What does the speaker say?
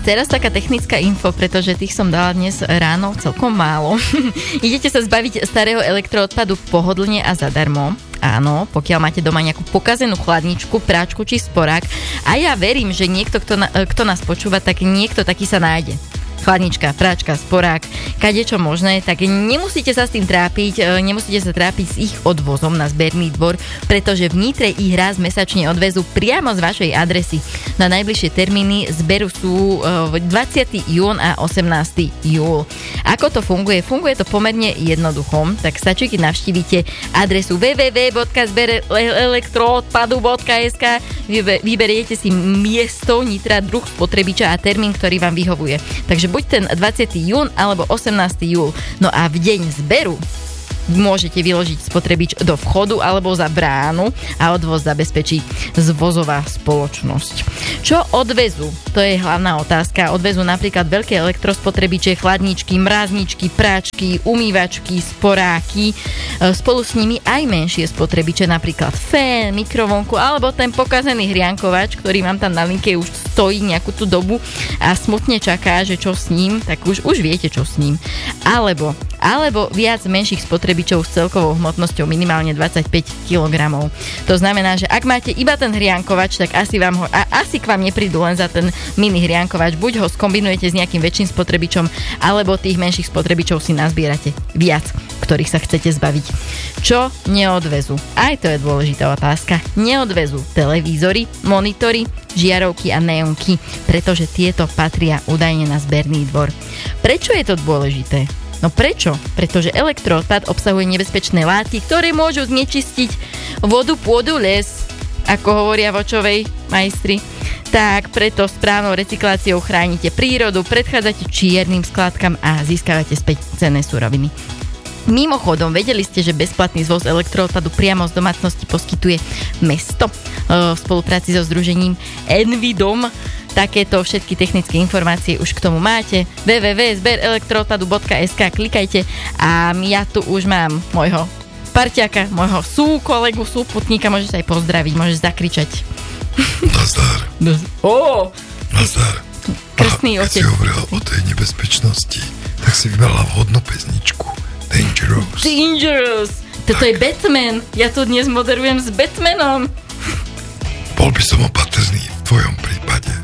teraz taká technická info, pretože tých som dala dnes ráno celkom málo. Idete sa zbaviť starého elektroodpadu pohodlne a zadarmo. Áno, pokiaľ máte doma nejakú pokazenú chladničku, práčku či sporák. A ja verím, že niekto, kto nás počúva, tak niekto taký sa nájde. Chladnička, práčka, sporák, kadečo možné, tak nemusíte sa s tým trápiť, nemusíte sa trápiť s ich odvozom na zberný dvor, pretože v Nitre ich raz mesačne odvezú priamo z vašej adresy. Na najbližšie termíny zberu sú 20. jún a 18. júl. Ako to funguje? Funguje to pomerne jednoducho, tak stačí, keď navštívite adresu www.zberelektroodpadu.sk, vyberiete si miesto Nitra, druh spotrebiča a termín, ktorý vám vyhovuje. Takže buď ten 20. jún alebo 18. júl. No a v deň zberu môžete vyložiť spotrebič do vchodu alebo za bránu a odvoz zabezpečí zvozová spoločnosť. Čo odvezú? To je hlavná otázka. Odvezú napríklad veľké elektrospotrebiče, chladničky, mrazničky, práčky, umývačky, sporáky. Spolu s nimi aj menšie spotrebiče, napríklad fén, mikrovlnku alebo ten pokazený hriankovač, ktorý vám tam na linke už stojí nejakú tú dobu a smutne čaká, že čo s ním, tak už viete, čo s ním. Alebo viac menších spotrebičov s celkovou hmotnosťou minimálne 25 kg. To znamená, že ak máte iba ten hriankovač, tak asi k vám neprídu len za ten mini hriankovač. Buď ho skombinujete s nejakým väčším spotrebičom, alebo tých menších spotrebičov si nazbierate viac, ktorých sa chcete zbaviť. Čo neodvezú? Aj to je dôležitá otázka. Neodvezú televízory, monitory, žiarovky a neonky, pretože tieto patria údajne na zberný dvor. Prečo je to dôležité? No prečo? Pretože elektroodpad obsahuje nebezpečné látky, ktoré môžu znečistiť vodu, pôdu, les, ako hovoria vočovej majstri. Tak preto správnou recykláciou chránite prírodu, predchádzate čiernym skladkám a získavate späť cenné suroviny. Mimochodom, vedeli ste, že bezplatný zvoz elektroodpadu priamo z domácnosti poskytuje mesto v spolupráci so združením Envidom. Takéto všetky technické informácie už k tomu máte. www.zberelektroodpadu.sk, klikajte a ja tu už mám môjho parťaka, môjho súkolegu, súputníka, môžeš sa aj pozdraviť, môžeš zakričať. Nazdar. Nazdar. Krstný otec. Keď si hovorila o tej nebezpečnosti, tak si vybrala vhodnú pesničku. Dangerous. Toto je Batman. Ja tu dnes moderujem s Batmanom. Bol by som opatrný v tvojom prípade.